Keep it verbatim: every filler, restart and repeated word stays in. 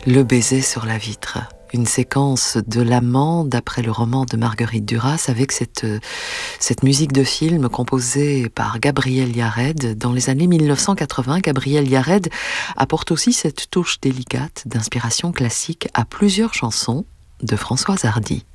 Le baiser sur la vitre, une séquence de l'amant d'après le roman de Marguerite Duras avec cette, cette musique de film composée par Gabriel Yared dans les années mille neuf cent quatre-vingts. Gabriel Yared apporte aussi cette touche délicate d'inspiration classique à plusieurs chansons de Françoise Hardy.